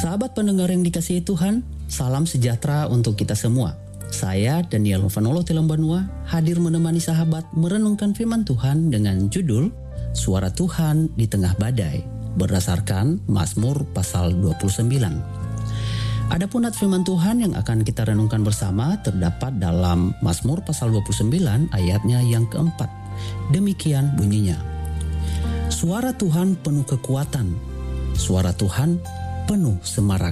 Sahabat pendengar yang dikasihi Tuhan, salam sejahtera untuk kita semua. Saya Daniel Vanoloh Telembanua hadir menemani sahabat merenungkan firman Tuhan dengan judul Suara Tuhan di Tengah Badai berdasarkan Mazmur pasal 29. Adapun firman Tuhan yang akan kita renungkan bersama terdapat dalam Mazmur pasal 29 ayatnya yang keempat. Demikian bunyinya. Suara Tuhan penuh kekuatan, suara Tuhan penuh semarak.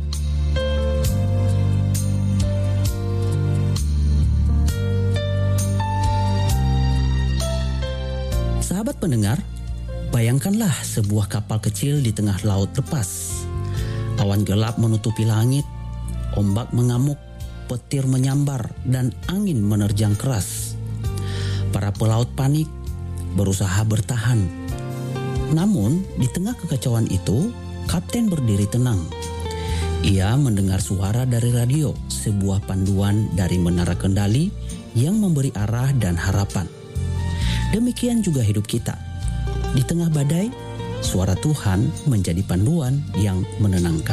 Sahabat pendengar, bayangkanlah sebuah kapal kecil di tengah laut lepas. Awan gelap menutupi langit, ombak mengamuk, petir menyambar, dan angin menerjang keras. Para pelaut panik, berusaha bertahan. Namun, di tengah kekacauan itu, kapten berdiri tenang. Ia mendengar suara dari radio, sebuah panduan dari menara kendali yang memberi arah dan harapan. Demikian juga hidup kita. Di tengah badai, suara Tuhan menjadi panduan yang menenangkan.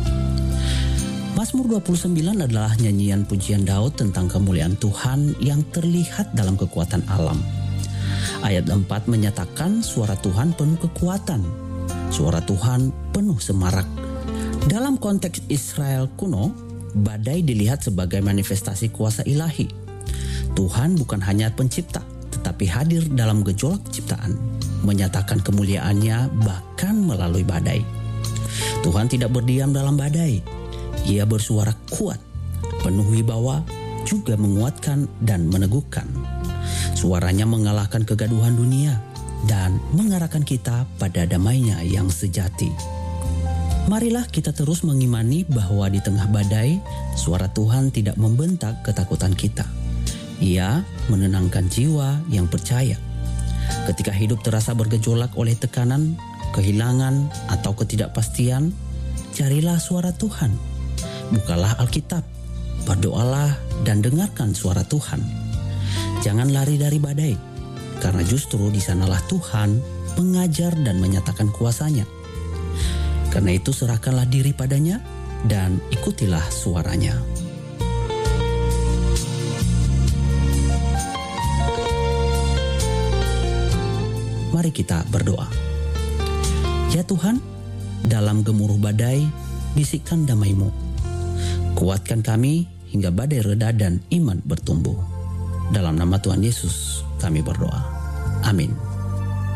Mazmur 29 adalah nyanyian pujian Daud tentang kemuliaan Tuhan yang terlihat dalam kekuatan alam. Ayat 4 menyatakan suara Tuhan penuh kekuatan. Suara Tuhan penuh semarak. Dalam konteks Israel kuno, badai dilihat sebagai manifestasi kuasa ilahi. Tuhan bukan hanya pencipta, tetapi hadir dalam gejolak ciptaan, menyatakan kemuliaannya bahkan melalui badai. Tuhan tidak berdiam dalam badai. Ia bersuara kuat, penuh wibawa, juga menguatkan dan meneguhkan. Suaranya mengalahkan kegaduhan dunia dan mengarahkan kita pada damainya yang sejati. Marilah kita terus mengimani bahwa di tengah badai, suara Tuhan tidak membentak ketakutan kita. Ia menenangkan jiwa yang percaya. Ketika hidup terasa bergejolak oleh tekanan, kehilangan, atau ketidakpastian, carilah suara Tuhan. Bukalah Alkitab, berdoalah dan dengarkan suara Tuhan. Jangan lari dari badai, karena justru di sanalah Tuhan mengajar dan menyatakan kuasa-Nya. Karena itu serahkanlah diri padanya dan ikutilah suaranya. Mari kita berdoa. Ya Tuhan, dalam gemuruh badai, bisikkan damai-Mu. Kuatkan kami hingga badai reda dan iman bertumbuh. Dalam nama Tuhan Yesus kami berdoa. Amin.